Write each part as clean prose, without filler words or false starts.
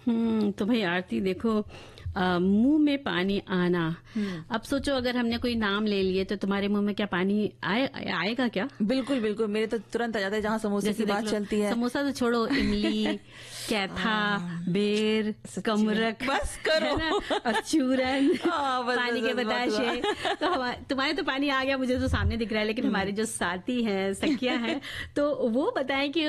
तो भाई आरती देखो, मुंह में पानी आना। अब सोचो अगर हमने कोई नाम ले लिए तो तुम्हारे मुंह में क्या पानी आएगा क्या? बिल्कुल बिल्कुल, मेरे तो तुरंत आ जाता है जहाँ समोसे की देख बात लो, चलती है। समोसा तो छोड़ो, इमली, कैथा, बेर, कमरक, बस करो। है ना, और चूरन, बस, पानी बस, के बस, बताशे। तो तुम्हारे तो पानी आ गया, मुझे तो सामने दिख रहा है, लेकिन हमारे जो साथी हैं, सखियां हैं, तो वो बताएं कि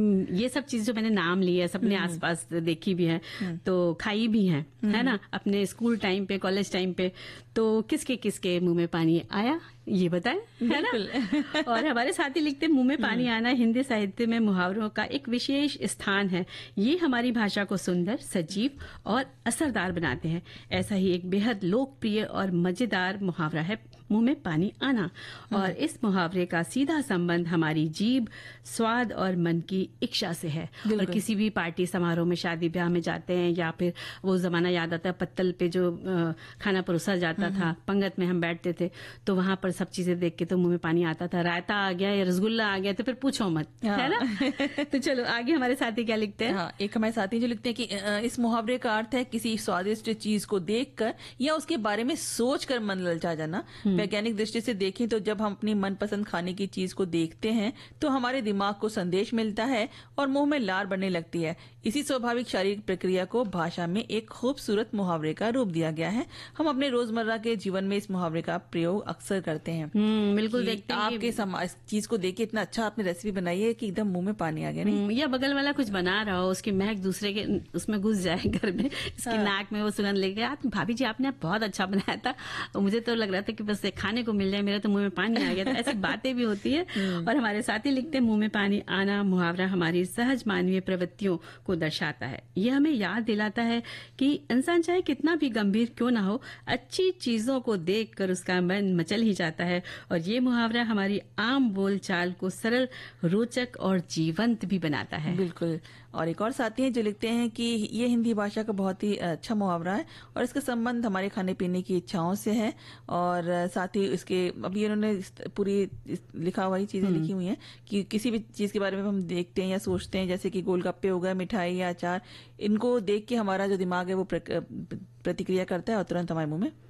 ये सब चीज जो मैंने नाम लिए है, सबने आसपास देखी भी है, तो खाई भी है ना, अपने स्कूल टाइम पे, कॉलेज टाइम पे, तो किसके किसके मुंह में पानी आया ये बताएं, है ना। और हमारे साथी लिखते, मुंह में पानी आना हिंदी साहित्य में मुहावरों का एक विशेष स्थान है। ये हमारी भाषा को सुंदर, सजीव और असरदार बनाते हैं। ऐसा ही एक बेहद लोकप्रिय और मजेदार मुहावरा है मुंह में पानी आना। और इस मुहावरे का सीधा संबंध हमारी जीभ, स्वाद और मन की इच्छा से है। और किसी भी पार्टी समारोह में, शादी ब्याह में जाते हैं, या फिर वो जमाना याद आता है पत्तल पे जो खाना परोसा जाता था, पंगत में हम बैठते थे, तो वहां पर सब चीजें देख के तो मुंह में पानी आता था। रायता आ गया या रसगुल्ला आ गया तो फिर पूछो मत, है ना। तो चलो आगे हमारे साथी क्या लिखते हैं। हाँ, एक हमारे साथी जो लिखते हैं कि इस मुहावरे का अर्थ है किसी स्वादिष्ट चीज को देखकर या उसके बारे में सोचकर मन ललचा जाना। वैज्ञानिक दृष्टि से देखें तो जब हम अपनी मनपसंद खाने की चीज को देखते हैं तो हमारे दिमाग को संदेश मिलता है और मुंह में लार बढ़ने लगती है। इसी स्वाभाविक शारीरिक प्रक्रिया को भाषा में एक खूबसूरत मुहावरे का रूप दिया गया है। हम अपने रोजमर्रा के जीवन में इस मुहावरे का प्रयोग अक्सर करते हैं। बिल्कुल, देखते हैं आपके चीज को देख के इतना अच्छा आपने रेसिपी बनाई है कि एकदम मुंह में पानी आ गया। नहीं, या बगल वाला कुछ बना रहा हो, उसकी महक दूसरे के उसमें घुस जाए घर में, इसकी नाक में वो सुगंध लेके, भाभी जी आपने बहुत अच्छा बनाया था, मुझे तो लग रहा था कि बस खाने को मिल जाए, मेरा तो मुंह में पानी आ गया था। ऐसी बातें भी होती है। और हमारे साथी लिखते हैं, मुंह में पानी आना मुहावरा हमारी सहज मानवीय प्रवृत्तियों को दर्शाता है। यह हमें याद दिलाता है कि इंसान चाहे कितना भी गंभीर क्यों ना हो, अच्छी चीजों को देखकर उसका मन मचल ही जाता है। और ये मुहावरा हमारी आम बोलचाल को सरल, रोचक और जीवंत भी बनाता है। बिल्कुल। और एक और साथी हैं जो लिखते हैं कि ये हिंदी भाषा का बहुत ही अच्छा मुहावरा है और इसका संबंध हमारे खाने पीने की इच्छाओं से है। और साथ ही इसके अभी उन्होंने पूरी लिखा हुआ ही चीजें लिखी हुई हैं कि किसी भी चीज के बारे में हम देखते हैं या सोचते हैं, जैसे कि गोलगप्पे हो गए, मिठाई या अचार, इनको देख के हमारा जो दिमाग है वो प्रतिक्रिया करता है और तुरंत हमारे मुंह में